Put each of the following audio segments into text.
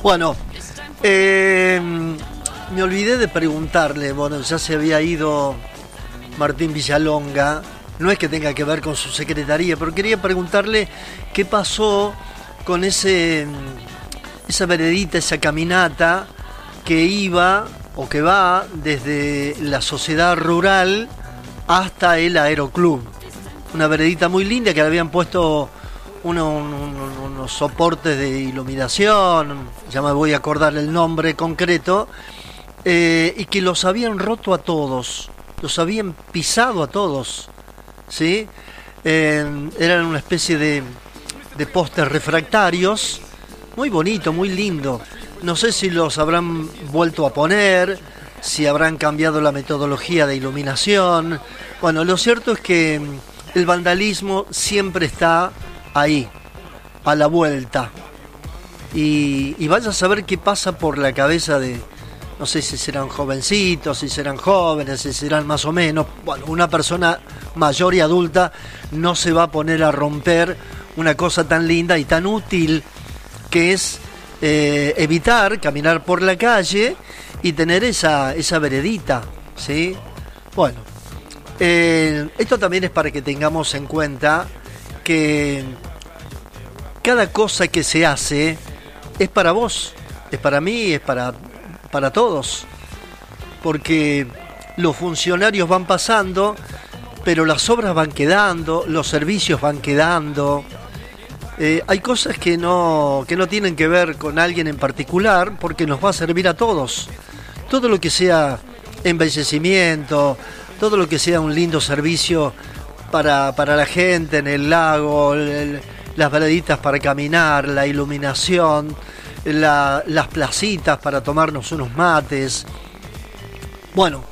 Bueno, me olvidé de preguntarle, bueno, ya se había ido Martín Villalonga, no es que tenga que ver con su secretaría, pero quería preguntarle qué pasó con esa veredita, esa caminata que iba o que va desde la sociedad rural hasta el aeroclub. Una veredita muy linda que le habían puesto unos soportes de iluminación, ya me voy a acordar el nombre concreto, y que los habían roto a todos, los habían pisado a todos, ¿sí? Eran una especie de postes refractarios, muy bonito, muy lindo. No sé si los habrán vuelto a poner, si habrán cambiado la metodología de iluminación. Bueno, lo cierto es que el vandalismo siempre está ahí, a la vuelta. Y vaya a saber qué pasa por la cabeza de, no sé si serán jovencitos, si serán jóvenes, si serán más o menos. Bueno, una persona mayor y adulta no se va a poner a romper una cosa tan linda y tan útil que es evitar caminar por la calle y tener esa veredita, ¿sí? Bueno, esto también es para que tengamos en cuenta que cada cosa que se hace es para vos, es para mí, es para todos, porque los funcionarios van pasando, pero las obras van quedando, los servicios van quedando. Hay cosas que no tienen que ver con alguien en particular, porque nos va a servir a todos. Todo lo que sea embellecimiento, todo lo que sea un lindo servicio para la gente en el lago, las vereditas para caminar, la iluminación, las placitas para tomarnos unos mates. Bueno,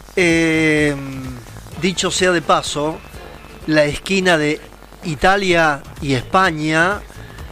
dicho sea de paso, la esquina de Italia y España,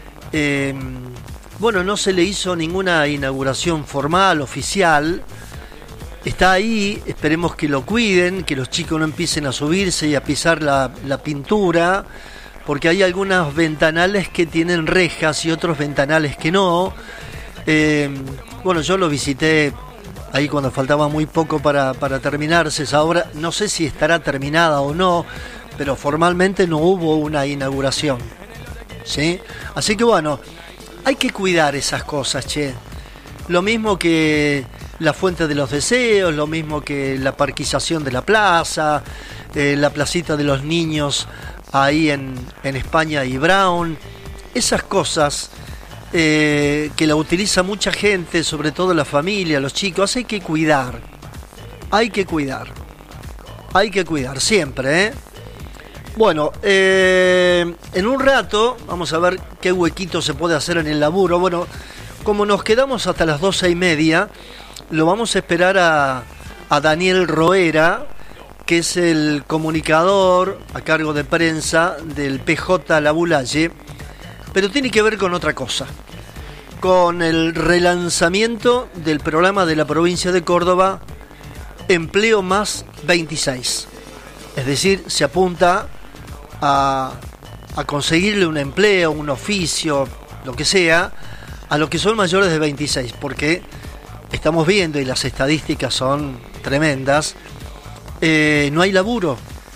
bueno, no se le hizo ninguna inauguración formal, oficial. Está ahí, esperemos que lo cuiden, que los chicos no empiecen a subirse y a pisar la pintura, porque hay algunos ventanales que tienen rejas y otros ventanales que no. Bueno, yo lo visité ahí cuando faltaba muy poco para terminarse esa obra. No sé si estará terminada o no, pero formalmente no hubo una inauguración, ¿sí? Así que bueno, hay que cuidar esas cosas, che. Lo mismo que la Fuente de los Deseos, lo mismo que la parquización de la plaza, la placita de los niños ahí en España y Brown. Esas cosas que la utiliza mucha gente, sobre todo la familia, los chicos, hay que cuidar. Hay que cuidar siempre, ¿eh? Bueno, en un rato vamos a ver qué huequito se puede hacer en el laburo. Bueno, como nos quedamos hasta las 12:30, lo vamos a esperar a Daniel Roera, que es el comunicador a cargo de prensa del PJ La Bulalle, pero tiene que ver con otra cosa, con el relanzamiento del programa de la provincia de Córdoba, Empleo Más 26. Es decir, se apunta a conseguirle un empleo, un oficio, lo que sea, a los que son mayores de 26, porque estamos viendo, y las estadísticas son tremendas, no hay laburo.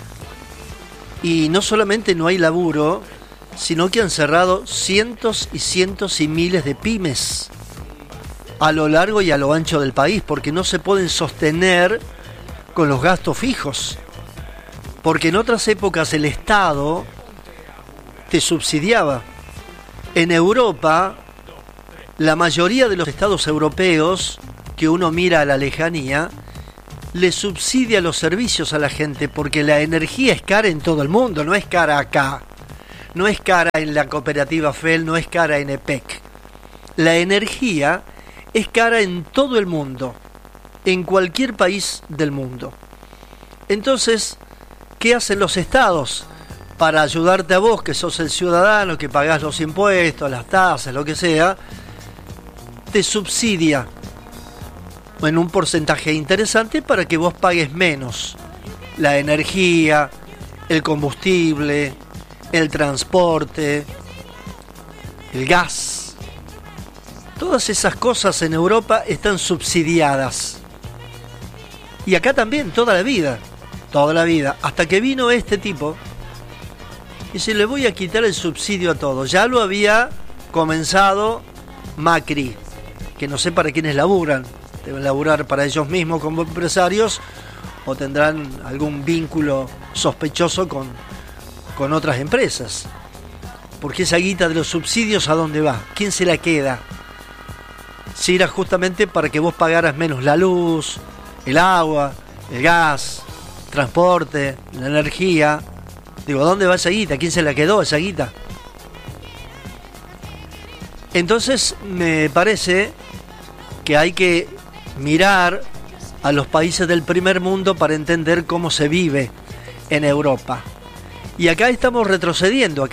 Y no solamente no hay laburo, sino que han cerrado cientos y cientos y miles de pymes a lo largo y a lo ancho del país, porque no se pueden sostener con los gastos fijos. Porque en otras épocas el Estado te subsidiaba. En Europa, la mayoría de los estados europeos que uno mira a la lejanía, le subsidia los servicios a la gente, porque la energía es cara en todo el mundo, no es cara acá, no es cara en la cooperativa FEL, no es cara en EPEC. La energía es cara en todo el mundo, en cualquier país del mundo. Entonces, ¿qué hacen los estados para ayudarte a vos, que sos el ciudadano, que pagás los impuestos, las tasas, lo que sea? Te subsidia en un porcentaje interesante para que vos pagues menos la energía, el combustible, el transporte, el gas, Todas esas cosas en Europa están subsidiadas. Y acá también, toda la vida, hasta que vino este tipo y se le voy a quitar el subsidio a todo. Ya lo había comenzado Macri, que no sé para quiénes laburan, deben laburar para ellos mismos como empresarios o tendrán algún vínculo sospechoso con otras empresas. Porque esa guita de los subsidios, ¿a dónde va? ¿Quién se la queda? Si era justamente para que vos pagaras menos la luz, el agua, el gas, transporte, la energía. Digo, ¿dónde va esa guita? ¿Quién se la quedó esa guita? Entonces me parece que hay que mirar a los países del primer mundo para entender cómo se vive en Europa. Y acá estamos retrocediendo,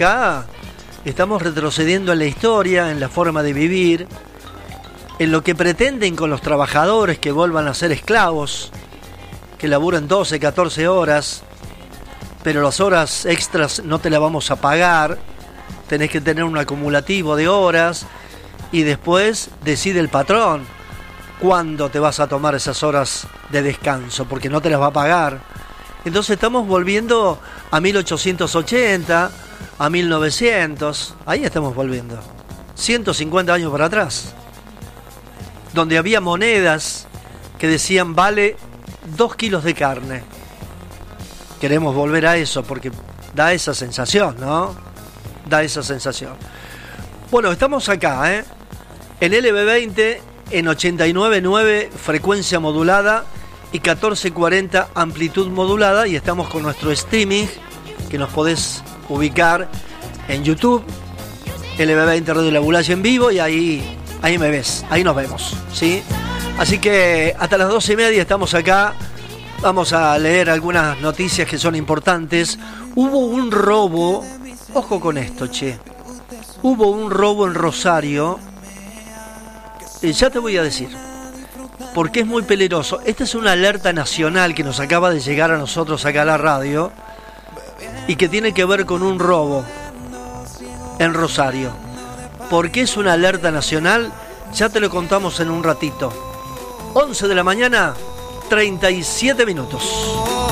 en la historia, en la forma de vivir, en lo que pretenden con los trabajadores, que vuelvan a ser esclavos, que laburan 12, 14 horas, pero las horas extras no te las vamos a pagar, tenés que tener un acumulativo de horas y después decide el patrón cuándo te vas a tomar esas horas de descanso, porque no te las va a pagar. Entonces estamos volviendo a 1880, a 1900, ahí estamos volviendo, 150 años para atrás, donde había monedas que decían vale 2 kilos de carne. Queremos volver a eso porque da esa sensación, ¿no? Da esa sensación. Bueno, estamos acá, en LB20, en 89.9 frecuencia modulada y 1440 amplitud modulada, y estamos con nuestro streaming que nos podés ubicar en YouTube, LB20 Radio La Bulaya en vivo, y ahí me ves, ahí nos vemos, ¿sí? Así que hasta las 12:30 estamos acá. Vamos a leer algunas noticias que son importantes. Hubo un robo, ojo con esto, che. Hubo un robo en Rosario. Ya te voy a decir, porque es muy peligroso. Esta es una alerta nacional que nos acaba de llegar a nosotros acá a la radio y que tiene que ver con un robo en Rosario. ¿Por qué es una alerta nacional? Ya te lo contamos en un ratito. 11 de la mañana, 37 minutos.